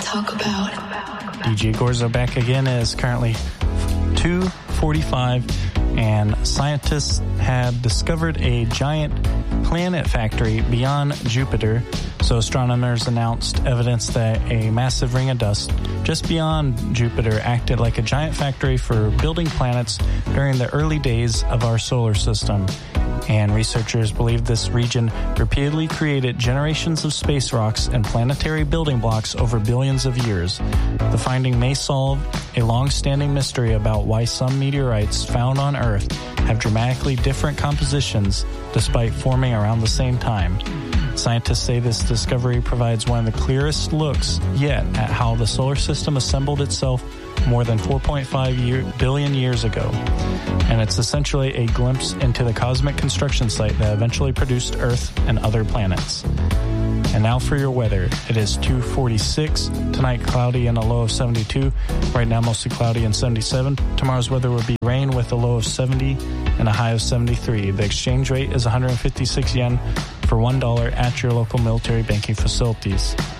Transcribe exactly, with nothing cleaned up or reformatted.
talk about. D J Gorzo back again. Is currently two forty-five, and scientists have discovered a giant planet factory beyond Jupiter. So astronomers announced evidence that a massive ring of dust just beyond Jupiter acted like a giant factory for building planets during the early days of our solar system. And researchers believe this region repeatedly created generations of space rocks and planetary building blocks over billions of years. The finding may solve a long-standing mystery about why some meteorites found on Earth have dramatically different compositions despite forming around the same time. Scientists say this discovery provides one of the clearest looks yet at how the solar system assembled itself more than four point five year, billion years ago. And it's essentially a glimpse into the cosmic construction site that eventually produced Earth and other planets. And now for your weather. It is two forty-six. Tonight, cloudy and a low of seventy-two. Right now, mostly cloudy and seventy-seven. Tomorrow's weather will be rain with a low of seventy and a high of seventy-three. The exchange rate is one hundred fifty-six yen for one dollar at your local military banking facilities.